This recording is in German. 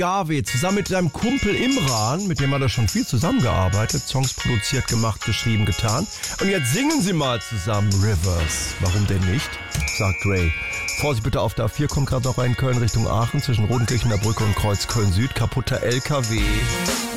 Garvey zusammen mit seinem Kumpel Imran, mit dem hat er schon viel zusammengearbeitet, Songs produziert, gemacht, geschrieben, getan. Und jetzt singen sie mal zusammen Rivers. Warum denn nicht? Sagt Ray. Vorsicht bitte auf der A4, kommt gerade noch rein, Köln Richtung Aachen, zwischen Rodenkirchener Brücke und Kreuz Köln Süd, kaputter LKW.